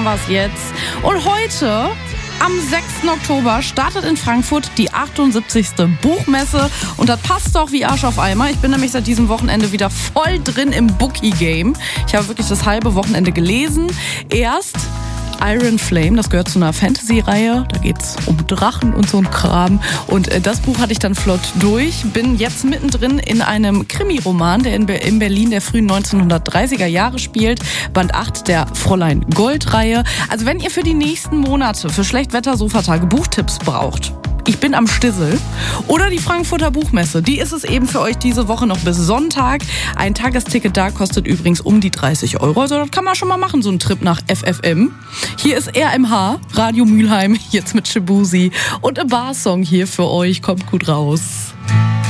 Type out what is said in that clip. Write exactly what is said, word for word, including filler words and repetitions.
wir es jetzt. Und heute, am sechsten Oktober, startet in Frankfurt die achtundsiebzigste Buchmesse. Und das passt doch wie Arsch auf Eimer. Ich bin nämlich seit diesem Wochenende wieder voll drin im Bookie-Game. Ich habe wirklich das halbe Wochenende gelesen. Erst Iron Flame, das gehört zu einer Fantasy-Reihe. Da geht's um Drachen und so ein Kram. Und äh, das Buch hatte ich dann flott durch. Bin jetzt mittendrin in einem Krimi-Roman, der in, Be- in Berlin der frühen neunzehnhundertdreißiger Jahre spielt. Band acht der Fräulein Gold-Reihe. Also wenn ihr für die nächsten Monate für Schlechtwetter-Sofatage Buchtipps braucht, ich bin am Stissel. Oder die Frankfurter Buchmesse. Die ist es eben für euch diese Woche noch bis Sonntag. Ein Tagesticket da kostet übrigens um die dreißig Euro. Also das kann man schon mal machen, so ein Trip nach F F M. Hier ist R M H, Radio Mülheim, jetzt mit Shibusi. Und ein Bar-Song hier für euch. Kommt gut raus.